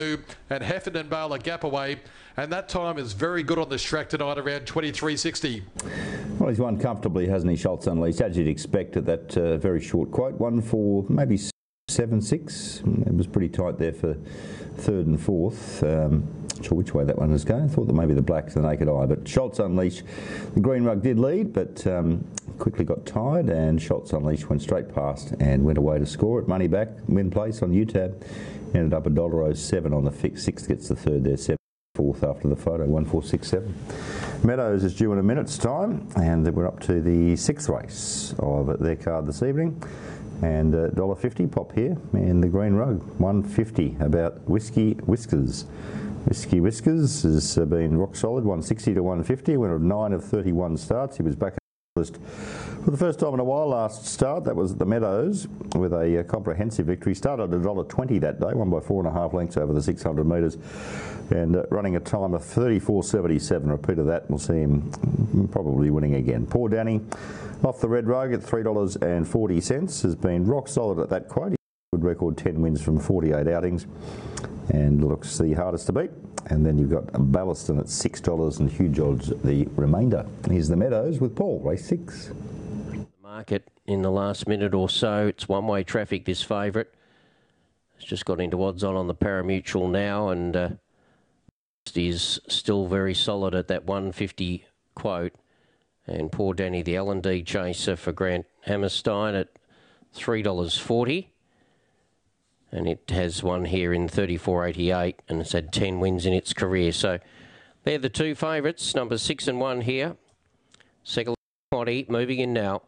and Heffernan Bale a gap away, and that time is very good on this track tonight, around 23.60. Well, he's won comfortably, hasn't he, Schultz Unleashed, as you'd expect at that very short quote. One for maybe 7-6. It was pretty tight there for third and fourth. Not sure which way that one was going. I thought that maybe the black to the naked eye, but Schultz Unleashed, the green rug did lead, but quickly got tired, and Schultz Unleashed went straight past and went away to score it. Money back, win place on UTAB. Ended up $1.07 on the fix. Sixth gets the third there, fourth after the photo, 1-4-6-7. Meadows is due in a minute's time, and we're up to the sixth race of their card this evening. And $1.50 pop here, and the green rug, $1.50 about Whiskey Whiskers. Whiskey Whiskers has been rock solid, 160 to 150, went of 9 of 31 starts. He was back for the first time in a while last start. That was at the Meadows with a comprehensive victory. Started at $1.20 that day, won by 4.5 lengths over the 600 metres, and running a time of 34.77. Repeat of that, we'll see him probably winning again. Poor Danny off the red rug at $3.40 has been rock solid at that quote. Good record, 10 wins from 48 outings, and looks the hardest to beat. And then you've got Ballaston at $6 and Huge Odds the remainder. Here's the Meadows with Paul, race 6. Market in the last minute or so. It's one-way traffic, this favourite. It's just got into odds on the parimutuel now, and is still very solid at that 150 quote. And poor Danny, the L&D chaser for Grant Hammerstein at $3.40. And it has one here in 34.88, and it's had 10 wins in its career. So they're the two favourites, number 6 and 1 here. Second body moving in now.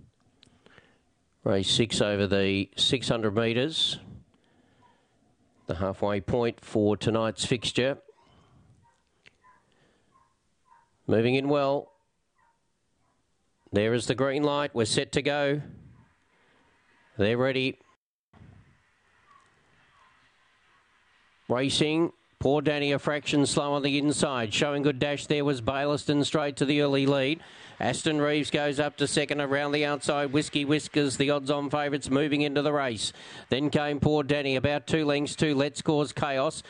Race 6 over the 600 metres. The halfway point for tonight's fixture. Moving in well. There is the green light. We're set to go. They're ready. Racing, poor Danny a fraction slow on the inside. Showing good dash there was Ballaston straight to the early lead. Aston Reeves goes up to second around the outside. Whiskey Whiskers, the odds-on favourites moving into the race. Then came poor Danny, about 2 lengths to Let's Cause Chaos.